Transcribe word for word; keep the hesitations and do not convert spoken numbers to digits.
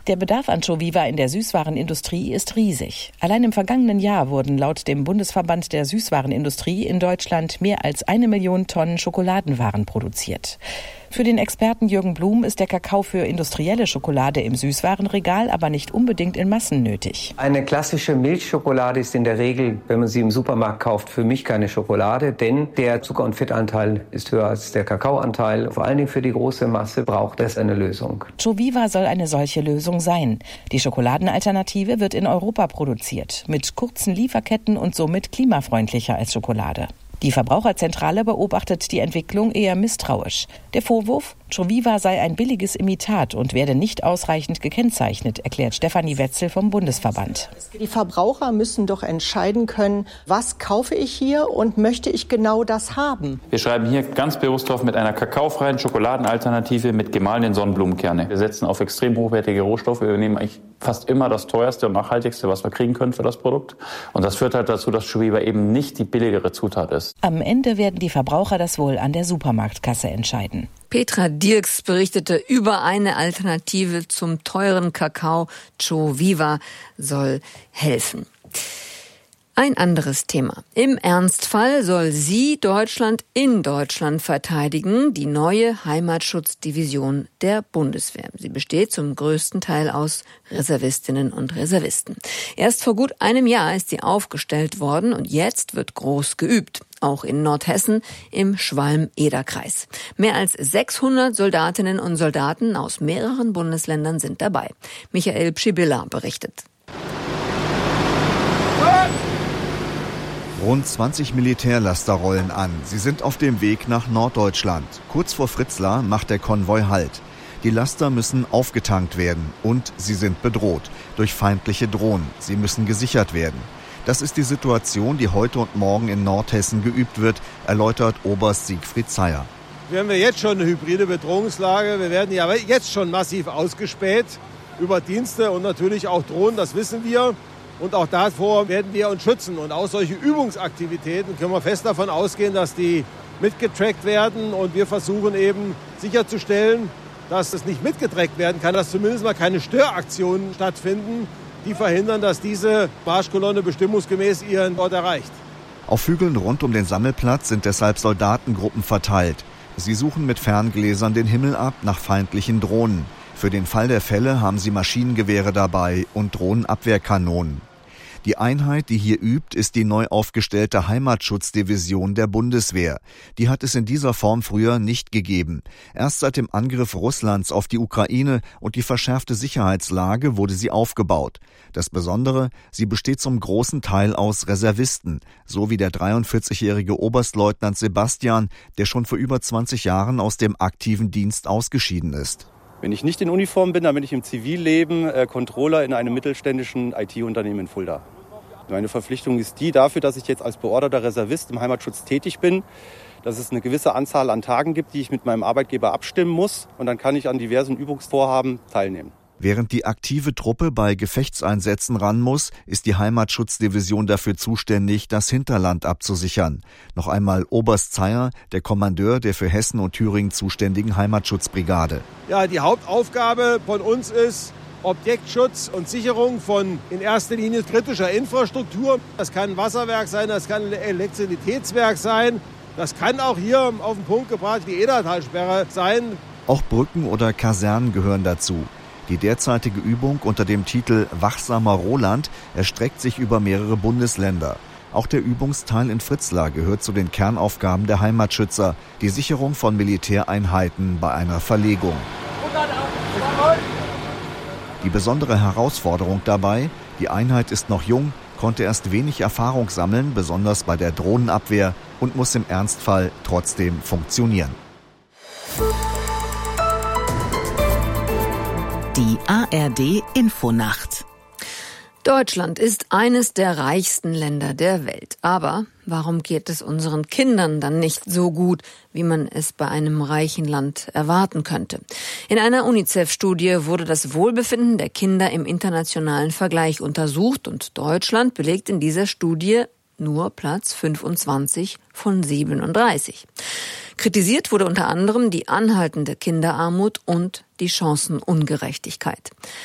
Der Bedarf an Joviva in der Süßwarenindustrie ist riesig. Allein im vergangenen Jahr wurden laut dem Bundesverband der Süßwarenindustrie in Deutschland mehr als eine Million Tonnen Schokoladenwaren produziert. Für den Experten Jürgen Blum ist der Kakao für industrielle Schokolade im Süßwarenregal aber nicht unbedingt in Massen nötig. Eine klassische Milchschokolade ist in der Regel, wenn man sie im Supermarkt kauft, für mich keine Schokolade, denn der Zucker- und Fettanteil ist höher als der Kakaoanteil. Vor allen Dingen für die große Masse braucht es eine Lösung. Joviva soll eine solche Lösung sein. Die Schokoladenalternative wird in Europa produziert, mit kurzen Lieferketten und somit klimafreundlicher als Schokolade. Die Verbraucherzentrale beobachtet die Entwicklung eher misstrauisch. Der Vorwurf, Joviva sei ein billiges Imitat und werde nicht ausreichend gekennzeichnet, erklärt Stefanie Wetzel vom Bundesverband. Die Verbraucher müssen doch entscheiden können, was kaufe ich hier und möchte ich genau das haben. Wir schreiben hier ganz bewusst drauf mit einer kakaofreien Schokoladenalternative mit gemahlenen Sonnenblumenkerne. Wir setzen auf extrem hochwertige Rohstoffe. Wir nehmen eigentlich fast immer das teuerste und nachhaltigste, was wir kriegen können für das Produkt. Und das führt halt dazu, dass Joviva eben nicht die billigere Zutat ist. Am Ende werden die Verbraucher das wohl an der Supermarktkasse entscheiden. Petra Dirks berichtete über eine Alternative zum teuren Kakao. Joviva soll helfen. Ein anderes Thema. Im Ernstfall soll sie Deutschland in Deutschland verteidigen, die neue Heimatschutzdivision der Bundeswehr. Sie besteht zum größten Teil aus Reservistinnen und Reservisten. Erst vor gut einem Jahr ist sie aufgestellt worden und jetzt wird groß geübt. Auch in Nordhessen im Schwalm-Eder-Kreis. Mehr als sechshundert Soldatinnen und Soldaten aus mehreren Bundesländern sind dabei. Michael Pschibilla berichtet. Rund zwanzig Militärlaster rollen an. Sie sind auf dem Weg nach Norddeutschland. Kurz vor Fritzlar macht der Konvoi Halt. Die Laster müssen aufgetankt werden und sie sind bedroht durch feindliche Drohnen. Sie müssen gesichert werden. Das ist die Situation, die heute und morgen in Nordhessen geübt wird, erläutert Oberst Siegfried Zeyer. Wir haben jetzt schon eine hybride Bedrohungslage. Wir werden ja jetzt schon massiv ausgespäht über Dienste und natürlich auch Drohnen, das wissen wir. Und auch davor werden wir uns schützen. Und auch solche Übungsaktivitäten können wir fest davon ausgehen, dass die mitgetrackt werden. Und wir versuchen eben sicherzustellen, dass es nicht mitgetrackt werden kann, dass zumindest mal keine Störaktionen stattfinden, die verhindern, dass diese Marschkolonne bestimmungsgemäß ihren Ort erreicht. Auf Hügeln rund um den Sammelplatz sind deshalb Soldatengruppen verteilt. Sie suchen mit Ferngläsern den Himmel ab nach feindlichen Drohnen. Für den Fall der Fälle haben sie Maschinengewehre dabei und Drohnenabwehrkanonen. Die Einheit, die hier übt, ist die neu aufgestellte Heimatschutzdivision der Bundeswehr. Die hat es in dieser Form früher nicht gegeben. Erst seit dem Angriff Russlands auf die Ukraine und die verschärfte Sicherheitslage wurde sie aufgebaut. Das Besondere, sie besteht zum großen Teil aus Reservisten, so wie der dreiundvierzigjährige Oberstleutnant Sebastian, der schon vor über zwanzig Jahren aus dem aktiven Dienst ausgeschieden ist. Wenn ich nicht in Uniform bin, dann bin ich im Zivilleben äh, Controller in einem mittelständischen I T-Unternehmen in Fulda. Meine Verpflichtung ist die dafür, dass ich jetzt als beorderter Reservist im Heimatschutz tätig bin, dass es eine gewisse Anzahl an Tagen gibt, die ich mit meinem Arbeitgeber abstimmen muss und dann kann ich an diversen Übungsvorhaben teilnehmen. Während die aktive Truppe bei Gefechtseinsätzen ran muss, ist die Heimatschutzdivision dafür zuständig, das Hinterland abzusichern. Noch einmal Oberst Zeyer, der Kommandeur der für Hessen und Thüringen zuständigen Heimatschutzbrigade. Ja, die Hauptaufgabe von uns ist Objektschutz und Sicherung von in erster Linie kritischer Infrastruktur. Das kann ein Wasserwerk sein, das kann ein Elektrizitätswerk sein, das kann auch hier auf den Punkt gebracht die Edertalsperre sein. Auch Brücken oder Kasernen gehören dazu. Die derzeitige Übung unter dem Titel Wachsamer Roland erstreckt sich über mehrere Bundesländer. Auch der Übungsteil in Fritzlar gehört zu den Kernaufgaben der Heimatschützer, die Sicherung von Militäreinheiten bei einer Verlegung. Die besondere Herausforderung dabei, die Einheit ist noch jung, konnte erst wenig Erfahrung sammeln, besonders bei der Drohnenabwehr, und muss im Ernstfall trotzdem funktionieren. Die A R D Infonacht. Deutschland ist eines der reichsten Länder der Welt. Aber warum geht es unseren Kindern dann nicht so gut, wie man es bei einem reichen Land erwarten könnte? In einer UNICEF-Studie wurde das Wohlbefinden der Kinder im internationalen Vergleich untersucht und Deutschland belegt in dieser Studie nur Platz fünfundzwanzig von siebenunddreißig. Kritisiert wurde unter anderem die anhaltende Kinderarmut und die Chancenungerechtigkeit.